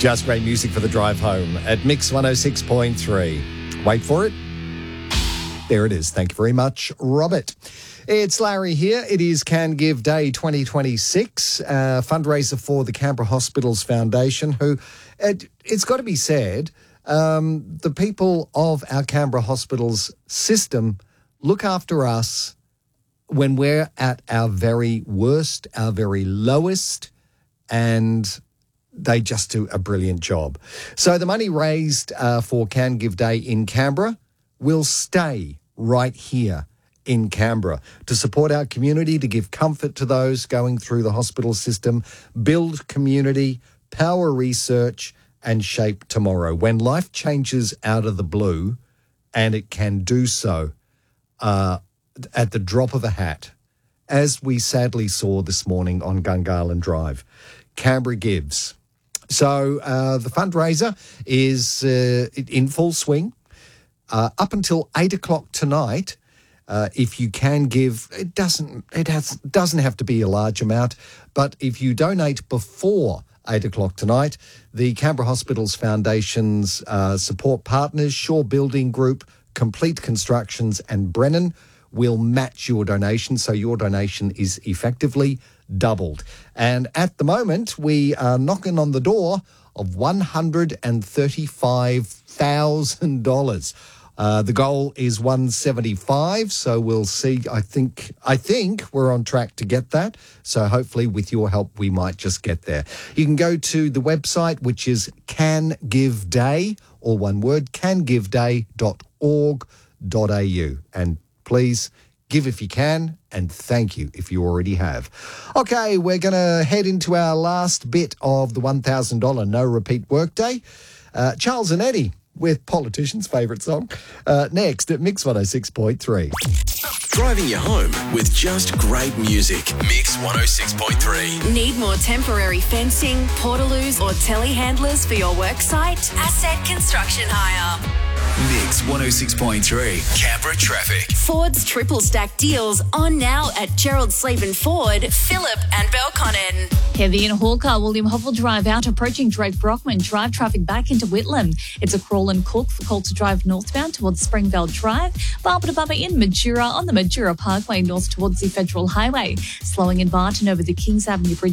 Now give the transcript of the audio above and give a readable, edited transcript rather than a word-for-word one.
Just great music for the drive home at Mix 106.3. Wait for it. There it is. Thank you very much, Robert. It's Larry here. It is Can Give Day 2026, fundraiser for the Canberra Hospitals Foundation, who, it's got to be said, the people of our Canberra Hospitals system look after us when we're at our very worst, our very lowest, and they just do a brilliant job. So the money raised for Can Give Day in Canberra will stay right here in Canberra to support our community, to give comfort to those going through the hospital system, build community, power research, and shape tomorrow. When life changes out of the blue, and it can do so at the drop of a hat, as we sadly saw this morning on Gungahlin Drive, Canberra gives. So the fundraiser is in full swing. Up until 8 o'clock tonight, if you can give, it doesn't have to be a large amount, but if you donate before 8 o'clock tonight, the Canberra Hospitals Foundation's support partners, Shaw Building Group, Complete Constructions and Brennan will match your donation, so your donation is effectively doubled. And at the moment, we are knocking on the door of $135,000. The goal is 175, so we'll see. I think we're on track to get that. So hopefully with your help, we might just get there. You can go to the website, which is Can Give Day, all one word, cangiveday.org.au. And please give if you can, and thank you if you already have. Okay, we're going to head into our last bit of the $1,000 no repeat workday. Charles and Eddie with Politician's favourite song. Next at Mix 106.3. Driving you home with just great music. Mix 106.3. Need more temporary fencing, portaloos or telehandlers for your worksite? Asset Construction Hire. Mix 106.3. Canberra traffic. Ford's triple stack deals on now at Gerald Slaven Ford, Phillip and Belconnen. Heavy in Hawker, William Hovel Drive out approaching Drake Brockman. Drive traffic back into Whitlam. It's a crawl and cook for Coulter Drive northbound towards Springvale Drive. Barber to Bubba in Majura on the Majura Parkway north towards the Federal Highway. Slowing in Barton over the Kings Avenue Bridge.